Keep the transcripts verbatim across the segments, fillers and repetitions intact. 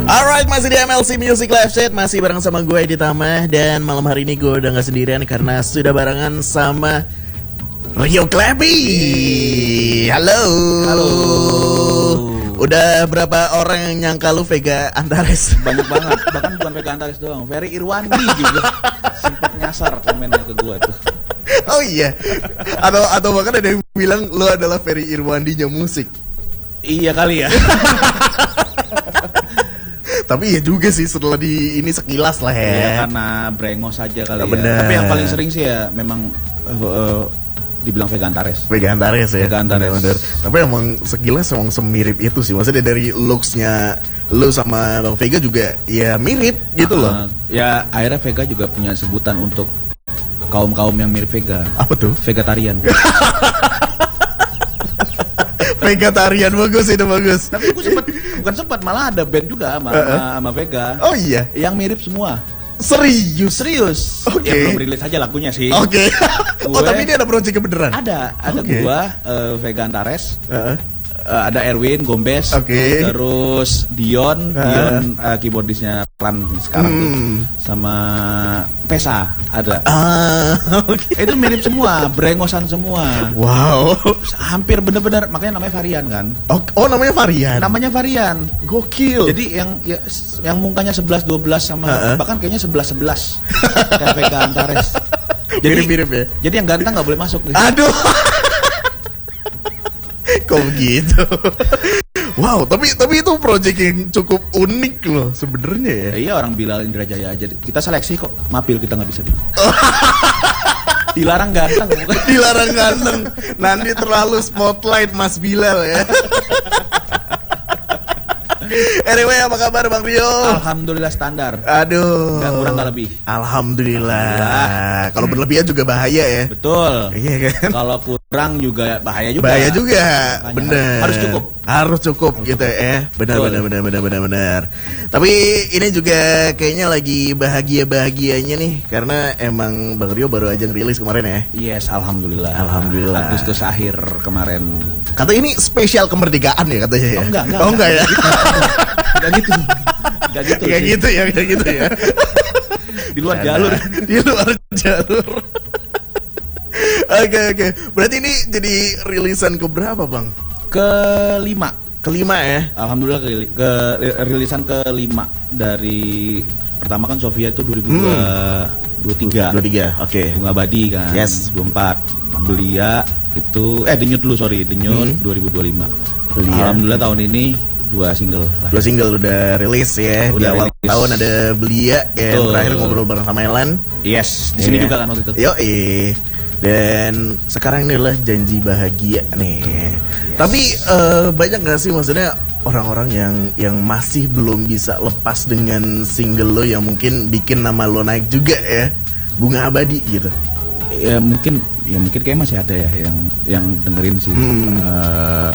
Alright, masih di M L C Music Live Chat. Masih bareng sama gue Edi Tama. Dan malam hari ini gue udah gak sendirian karena sudah barengan sama Rio Klebi. Halo. Halo. Udah berapa orang yang nyangka lu Vega Antares? Banyak banget, bahkan bukan Vega Antares doang, Ferry Irwandi juga sempat nyasar komennya ke gue tuh. Oh iya. Atau atau bahkan ada yang bilang lu adalah Ferry Irwandinya musik. Iya kali ya. Tapi ya juga sih setelah di ini sekilas lah ya. Ya karena brengos aja kali ya. Bener. Tapi yang paling sering sih ya memang uh, uh, dibilang Vega Antares. Vega Antares ya. Vega Antares. Bener-bener. Tapi emang sekilas emang semirip itu sih. Maksudnya dari looks-nya lu sama Bang Vega juga ya mirip gitu loh. Uh, ya akhirnya Vega juga punya sebutan untuk kaum-kaum yang mirip Vega. Apa tuh? Vegetarian. Vegetarian bagus itu bagus. Tapi gue sempet, bukan sempat, malah ada band juga sama, Uh-uh. sama, sama Vega. Oh iya. Yang mirip semua. Serius? Serius. Oke. Ya belum rilis aja lagunya sih. Oke. Oh Gue- tapi ini ada project beneran? Ada, ada Oke. gua uh, Vega Antares, Heeh. uh, ada Erwin Gombes, Oke. terus Dion, Uh. Dion uh, keyboardisnya Ran sekarang tuh, Hmm. sama Pesa ada. Ah, oke. Itu mirip semua, brengosan semua, Wow. hampir bener-bener, makanya namanya varian kan. Oh, oh namanya varian. Namanya varian. Gokil. Jadi yang ya, yang mukanya sebelas dua belas sama Uh-uh. bahkan kayaknya sebelas sebelas kayak Vega Antares. Jadi mirip-mirip ya. Jadi yang ganteng nggak boleh masuk nih. Aduh. Kok begitu? Wow, tapi tapi itu project yang cukup unik loh sebenarnya ya. Ya, iya orang Bilal Indrajaya aja. Kita seleksi kok, mapil kita nggak bisa. Dilarang ganteng bukan? Dilarang ganteng. Nanti terlalu spotlight Mas Bilal ya. Anyway, apa kabar Bang Rio? Alhamdulillah standar. Aduh. Nggak kurang nggak lebih. Alhamdulillah. Alhamdulillah. Kalau berlebihan juga bahaya ya. Betul. Iya kan? Kalau kurang juga bahaya juga. Bahaya juga. Makanya Bener. harus cukup. Harus cukup gitu ya. Benar Betul. benar benar benar benar benar. Tapi ini juga kayaknya lagi bahagia-bahagianya nih karena emang Bang Rio baru aja ngerilis kemarin ya. Yes, alhamdulillah. Alhamdulillah. Agustus akhir kemarin. Kata ini spesial kemerdekaan ya katanya ya. Oh enggak, enggak. Oh enggak ya. Enggak gitu. Enggak gitu. Kayak sih. gitu ya, kayak gitu ya. Di luar jalur. Di luar jalur. Oke oke. Berarti ini jadi rilisan keberapa Bang? Kelima. Kelima ya. Alhamdulillah ke, ke rilisan kelima dari pertama kan Sofia itu dua ribu dua puluh tiga. Dua tiga. Oke. Bunga Abadi kan. Yes. dua puluh empat. Belia itu eh Denyut dulu sorry Denyut Hmm. dua ribu dua puluh lima. Belia. Alhamdulillah tahun ini dua single. lah. Dua single udah rilis ya. Di Udah awal rilis. tahun ada Belia ya. Betul. Terakhir ngobrol bareng sama Elan. Yes. Di sini Iya. juga kan waktu itu. Yo dan sekarang ini adalah Janji Bahagia nih. Yes. Tapi eh, banyak gak sih maksudnya orang-orang yang yang masih belum bisa lepas dengan single lo yang mungkin bikin nama lo naik juga ya, Bunga Abadi gitu. Ya mungkin ya mungkin kayak masih ada ya yang yang dengerin sih. Hmm. Eh,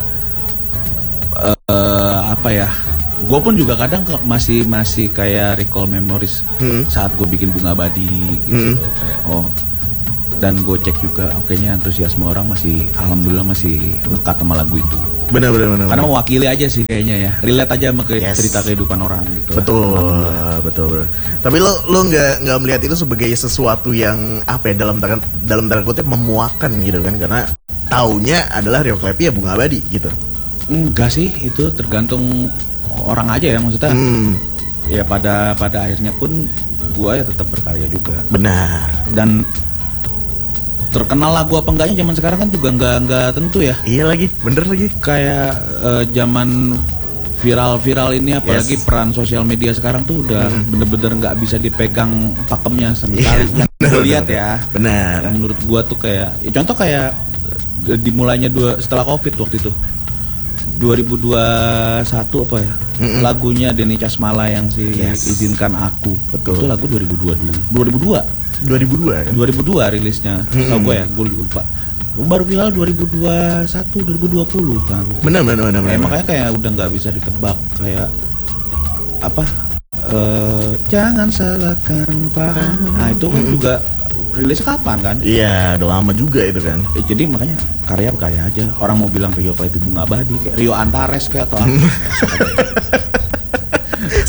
eh, apa ya? Gue pun juga kadang ke- masih masih kayak recall memories Hmm. saat gue bikin Bunga Abadi gitu. Hmm. Kayak, oh dan gue cek juga, oh, kayaknya antusiasme orang masih, alhamdulillah masih lekat sama lagu itu. Benar benar benar. Karena mewakili aja sih kayaknya ya, relate aja sama ke Yes. cerita kehidupan orang gitu. Betul, Alhamdulillah. betul, betul. Tapi lo lo nggak nggak melihat itu sebagai sesuatu yang apa ya dalam tanda dalam tanda kutip memuakan gitu kan? Karena taunya adalah Rio Klebi ya Bunga Abadi gitu. Enggak sih, itu tergantung orang aja ya maksudnya. Hmm, Ya pada pada akhirnya pun gue ya tetap berkarya juga. benar. Dan terkenal lagu apa enggaknya zaman sekarang kan juga nggak nggak tentu ya. Iya lagi, bener lagi. Kayak eh, zaman viral-viral ini apalagi Yes. peran sosial media sekarang tuh udah Hmm. bener-bener nggak bisa dipegang pakemnya sama Iya, sekali. Yang bener, gue lihat bener. ya. Benar. Yang menurut gua tuh kayak ya contoh kayak eh, dimulainya dua setelah Covid waktu itu. dua ribu dua puluh satu apa ya? Mm-mm. Lagunya Denny Casmala yang si Yes. Izinkan Aku. Betul. Itu lagu dua ribu dua puluh dua. dua ribu dua. dua ribu dua kan? dua ribu dua rilisnya. Mm-mm. Tahu gue ya, gue juga lupa. Baru viral dua ribu dua puluh satu dua ribu dua puluh kan. Benar benar benar. Eh, benar. makanya kayak udah nggak bisa ditebak kayak apa? eh jangan salahkan paham. Nah, itu kan Mm-mm. juga rilis kapan kan? Iya, udah lama juga itu kan. Eh, jadi makanya karya karya aja. Orang mau bilang Rio Klebi Bunga Abadi kayak Rio Antares kayak atau apa.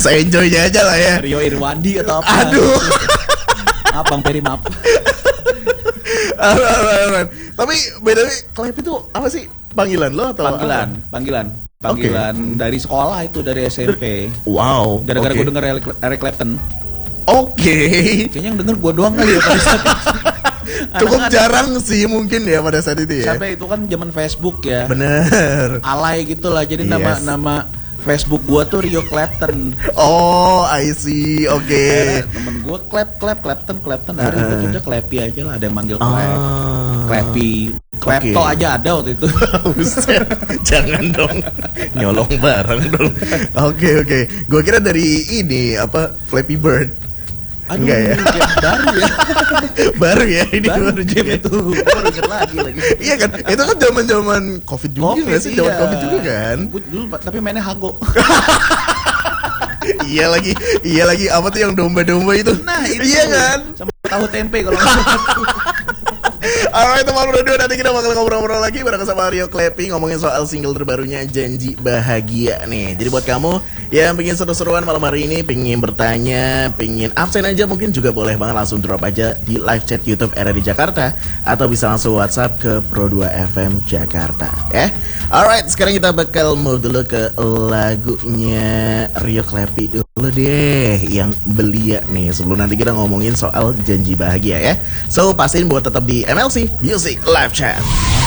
Se-enjoynya aja lah ya. Rio Irwandi atau apa? Aduh. Abang Peri Map. Aduh, aduh, aduh. Tapi B T W Klep itu apa sih? Panggilan lo atau Panggilan, apa? panggilan. Panggilan okay. Dari sekolah itu, dari S M P. Wow. Gara-gara okay. gue denger Eric, Eric Clapton. Oke. Okay. Kayaknya yang denger gue doang kali ya pada saat itu. Cukup jarang sih mungkin ya pada saat itu ya. Sampai itu kan zaman Facebook ya. Bener. Alay gitu lah. Jadi yes. nama nama Facebook gua tuh Rio Clapton. Oh, I see. Oke. Okay. Temen gua Clap Clap Clapton Clapton. Hari uh. itu udah Clappy aja lah. Ada yang manggil Clap. Uh. Clappy. Klepto okay. aja ada waktu itu. Jangan dong, nyolong barang dong. Oke okay, oke, okay. Gue kira dari ini apa Flappy Bird. Aduh, enggak ya? Baru ya. Baru ya ini baru, baru game itu. Baru inget lagi lagi. Iya kan? Itu kan zaman-zaman Covid juga nggak sih? Zaman iya. Covid juga kan? Dulu tapi mainnya Hago. Iya lagi, iya lagi apa tuh yang domba-domba itu? Nah, itu. Iya kan? Sama tahu tempe kalau Alright teman berdua, nanti kita bakal ngobrol-ngobrol lagi bareng sama Rio Clappy ngomongin soal single terbarunya Janji Bahagia nih. Jadi buat kamu yang pengen seru-seruan malam hari ini, pengen bertanya, pengen absen aja, mungkin juga boleh banget langsung drop aja di live chat YouTube R R I Jakarta atau bisa langsung WhatsApp ke Pro dua F M Jakarta ya. Alright, sekarang kita bakal move dulu ke lagunya Rio Clappy dulu deh yang Belia nih, sebelum nanti kita ngomongin soal Janji Bahagia ya. So pastiin buat tetap di M L C Music Live Chat.